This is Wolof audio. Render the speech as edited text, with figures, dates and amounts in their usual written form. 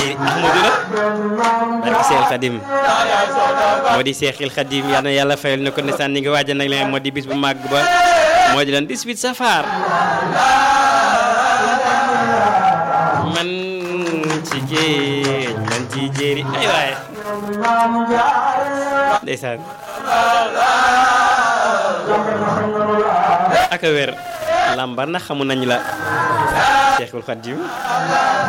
Ahmadou la barke Seexul Xadim moo di Seexul Xadim yal na yàlla fayal na ko ndeysaan ni nga waajal nag leen moo di bis bu màgg ba moo di lan 18 safar man ci géej man ci jéeri ay waay ndeysaan aka wér lambar na xamu nañu la Seexul Xadim